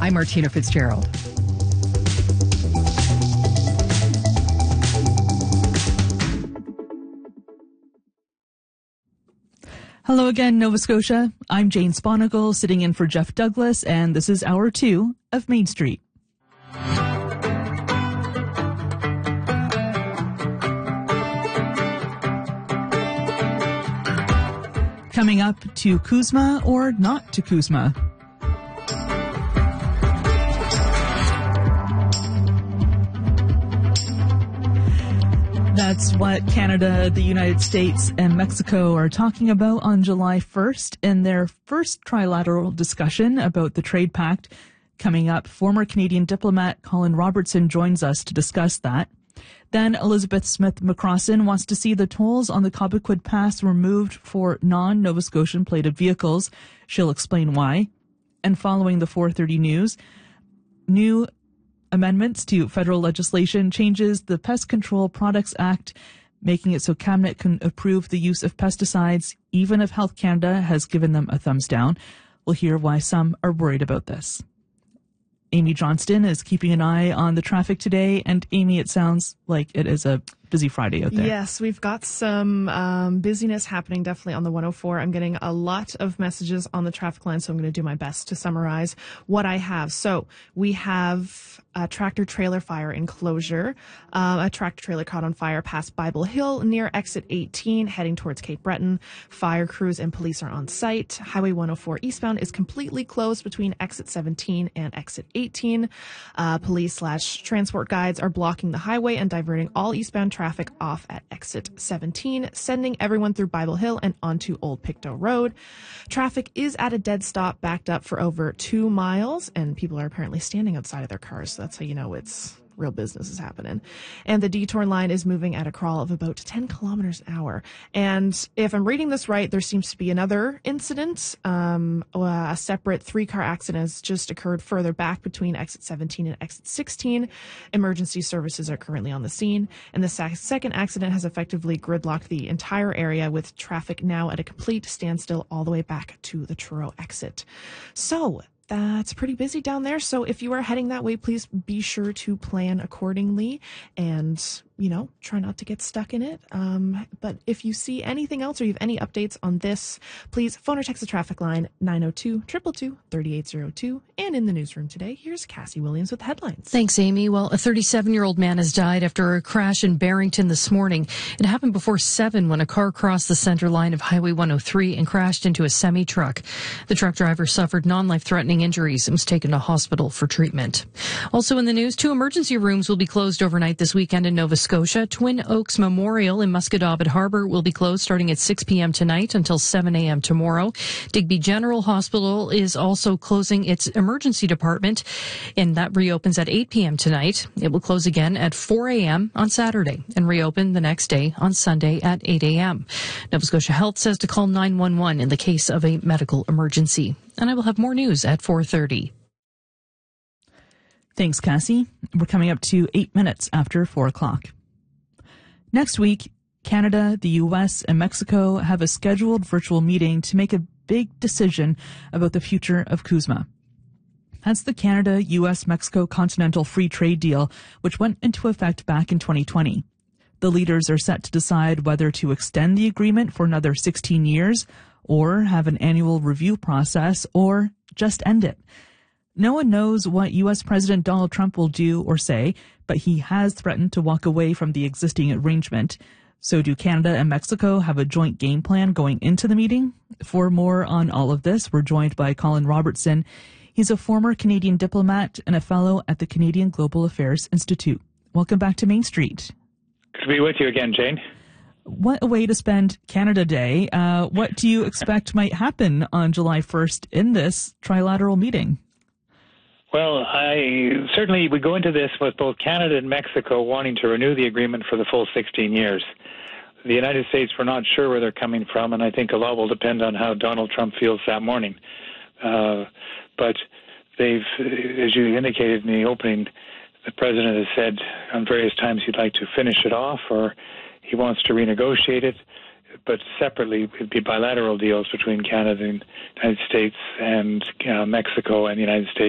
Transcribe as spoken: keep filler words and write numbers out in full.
I'm Martina Fitzgerald. Hello again, Nova Scotia. I'm Jane Sponigal, sitting in for Jeff Douglas, and this is Hour two of Main Street. Coming up, to CUSMA or not to CUSMA? That's what Canada, the United States, and Mexico are talking about on July first in their first trilateral discussion about the trade pact. Coming up, former Canadian diplomat Colin Robertson joins us to discuss that. Then Elizabeth Smith McCrossan wants to see the tolls on the Cobequid Pass removed for non-Nova Scotian plated vehicles. She'll explain why. And following the four thirty news, new amendments to federal legislation changes the Pest Control Products Act, making it so Cabinet can approve the use of pesticides, even if Health Canada has given them a thumbs down. We'll hear why some are worried about this. Amy Johnston is keeping an eye on the traffic today. And Amy, it sounds like it is a busy Friday out there. Yes, we've got some um, busyness happening definitely on the one oh four. I'm getting a lot of messages on the traffic line, so I'm going to do my best to summarize what I have. So we have a tractor trailer fire enclosure, uh, a tractor trailer caught on fire past Bible Hill near exit eighteen, heading towards Cape Breton. Fire crews and police are on site. Highway one oh four eastbound is completely closed between exit seventeen and exit eighteen. Uh, police slash transport guides are blocking the highway and diverting all eastbound traffic off at exit seventeen, sending everyone through Bible Hill and onto Old Pictou Road. Traffic is at a dead stop, backed up for over two miles, and people are apparently standing outside of their cars. So that's how you know it's real business is happening. And the detour line is moving at a crawl of about ten kilometers an hour. And if I'm reading this right, there seems to be another incident. Um, a separate three-car accident has just occurred further back between exit seventeen and exit sixteen. Emergency services are currently on the scene. And the second accident has effectively gridlocked the entire area, with traffic now at a complete standstill all the way back to the Truro exit. So that's pretty busy down there. So if you are heading that way, please be sure to plan accordingly and, you know, try not to get stuck in it. Um, but if you see anything else or you have any updates on this, please phone or text the traffic line nine oh two, two two two, three eight oh two. And in the newsroom today, here's Cassie Williams with the headlines. Thanks, Amy. Well, a thirty-seven-year-old man has died after a crash in Barrington this morning. It happened before seven when a car crossed the center line of Highway one oh three and crashed into a semi-truck. The truck driver suffered non-life-threatening injuries and was taken to hospital for treatment. Also in the news, two emergency rooms will be closed overnight this weekend in Nova Scotia. Twin Oaks Memorial in Musquodoboit Harbour will be closed starting at six p.m. tonight until seven a.m. tomorrow. Digby General Hospital is also closing its emergency department, and that reopens at eight p.m. tonight. It will close again at four a.m. on Saturday and reopen the next day on Sunday at eight a.m. Nova Scotia Health says to call nine one one in the case of a medical emergency. And I will have more news at four thirty. Thanks, Cassie. We're coming up to eight minutes after four o'clock. Next week, Canada, the U S, and Mexico have a scheduled virtual meeting to make a big decision about the future of CUSMA. That's the Canada, U S, Mexico Continental Free Trade Deal, which went into effect back in twenty twenty. The leaders are set to decide whether to extend the agreement for another sixteen years, or have an annual review process, or just end it. No one knows what U S President Donald Trump will do or say, but he has threatened to walk away from the existing arrangement. So do Canada and Mexico have a joint game plan going into the meeting? For more on all of this, we're joined by Colin Robertson. He's a former Canadian diplomat and a fellow at the Canadian Global Affairs Institute. Welcome back to Main Street. Good to be with you again, Jane. What a way to spend Canada Day. Uh, what do you expect might happen on July first in this trilateral meeting? Well, I certainly we go into this with both Canada and Mexico wanting to renew the agreement for the full sixteen years. The United States, we're not sure where they're coming from, and I think a lot will depend on how Donald Trump feels that morning. Uh, but they've, as you indicated in the opening, the president has said on various times he'd like to finish it off, or he wants to renegotiate it. But separately, it'd be bilateral deals between Canada and the United States and uh, Mexico and the United States.